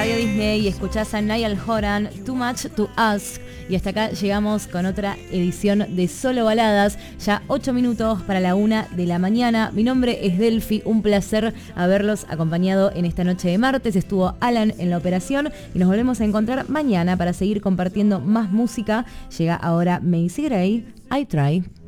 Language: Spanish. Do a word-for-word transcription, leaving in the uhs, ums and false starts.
Radio Disney y escuchás a Niall Horan, Too Much to Ask. Y hasta acá llegamos con otra edición de Solo Baladas, ya ocho minutos para la una de la mañana. Mi nombre es Delphi, un placer haberlos acompañado en esta noche de martes. Estuvo Alan en la operación y nos volvemos a encontrar mañana para seguir compartiendo más música. Llega ahora Macy Gray, I Try.